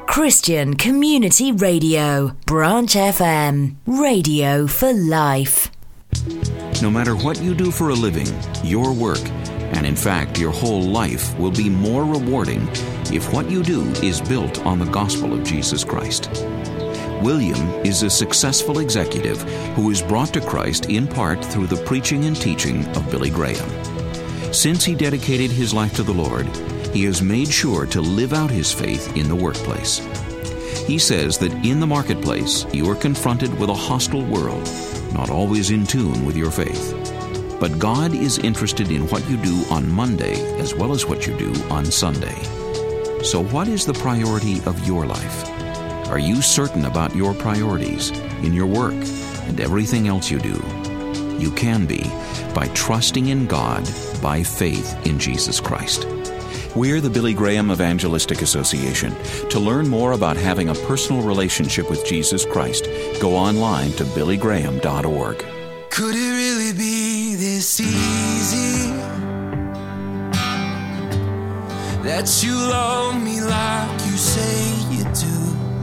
Christian Community Radio, Branch FM, radio for life. No matter what you do for a living, your work, and in fact your whole life, will be more rewarding if what you do is built on the gospel of Jesus Christ. William is a successful executive who is brought to Christ in part through the preaching and teaching of Billy Graham. Since he dedicated his life to the Lord, he has made sure to live out his faith in the workplace. He says that in the marketplace, you are confronted with a hostile world, not always in tune with your faith. But God is interested in what you do on Monday as well as what you do on Sunday. So what is the priority of your life? Are you certain about your priorities in your work and everything else you do? You can be by trusting in God by faith in Jesus Christ. We're the Billy Graham Evangelistic Association. To learn more about having a personal relationship with Jesus Christ, go online to billygraham.org. Could it really be this easy? That you love me like you say you do?